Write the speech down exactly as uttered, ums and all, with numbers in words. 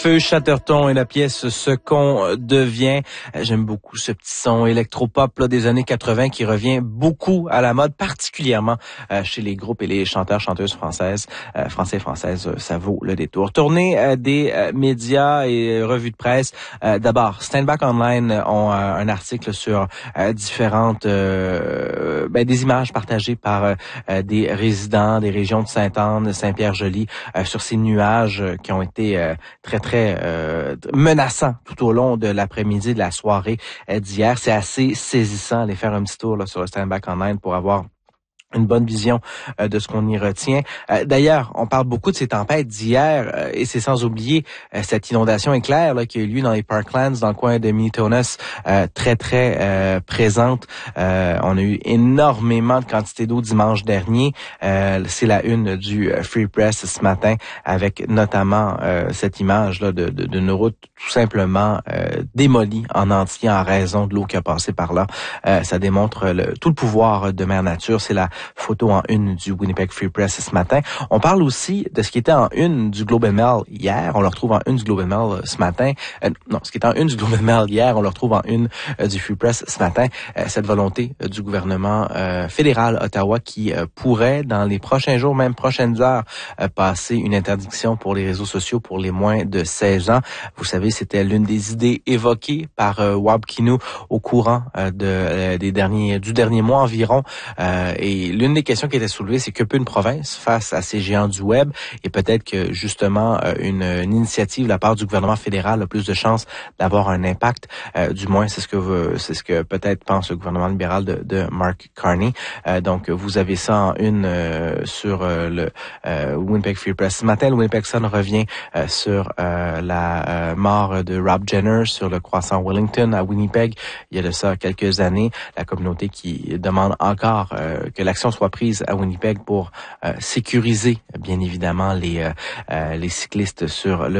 Feu Chatterton et la pièce Ce qu'on devient. J'aime beaucoup ce petit son électropop là, des années quatre-vingts qui revient beaucoup à la mode, particulièrement euh, chez les groupes et les chanteurs, chanteuses françaises, euh, français et françaises. Euh, ça vaut le détour. Tournée euh, des euh, médias et euh, revues de presse. Euh, D'abord, Stand Back Online ont euh, un article sur euh, différentes, euh, ben, des images partagées par euh, des résidents des régions de Sainte-Anne, de Saint-Pierre-Joli, euh, sur ces nuages euh, qui ont été euh, très, très euh, menaçants tout au long de l'après-midi, de la soirée euh, d'hier. C'est assez saisissant. Allez faire un petit tour là, sur le Stand Back Online pour avoir une bonne vision euh, de ce qu'on y retient. Euh, d'ailleurs, on parle beaucoup de ces tempêtes d'hier euh, et c'est sans oublier euh, cette inondation éclair là, qui a eu lieu dans les Parklands, dans le coin de Minitonas, euh, très, très euh, présente. Euh, on a eu énormément de quantité d'eau dimanche dernier. Euh, c'est la une du Free Press ce matin avec notamment euh, cette image là de, de, d'une route tout simplement euh, démolie en entier en raison de l'eau qui a passé par là. Euh, ça démontre le, tout le pouvoir de Mère Nature. C'est la photo en une du Winnipeg Free Press ce matin. On parle aussi de ce qui était en une du Globe and Mail hier. On le retrouve en une du Globe and Mail ce matin. Euh, non, ce qui était en une du Globe and Mail hier, on le retrouve en une euh, du Free Press ce matin. Euh, cette volonté euh, du gouvernement euh, fédéral Ottawa qui euh, pourrait, dans les prochains jours, même prochaines heures, euh, passer une interdiction pour les réseaux sociaux pour les moins de seize ans. Vous savez, c'était l'une des idées évoquées par euh, Wab Kinew au courant euh, de, euh, des derniers, du dernier mois environ. Euh, et l'une des questions qui était soulevée, c'est que peut une province face à ces géants du web et peut-être que justement une, une initiative de la part du gouvernement fédéral a plus de chances d'avoir un impact. Euh, du moins, c'est ce que c'est ce que peut-être pense le gouvernement libéral de, de Mark Carney. Euh, donc, vous avez ça en une euh, sur euh, le euh, Winnipeg Free Press. Ce matin, le Winnipeg Sun revient euh, sur euh, la euh, mort de Rob Jenner sur le croissant Wellington à Winnipeg. Il y a de ça quelques années, la communauté qui demande encore euh, que l'action soit prise à Winnipeg pour euh, sécuriser, bien évidemment, les, euh, les cyclistes sur le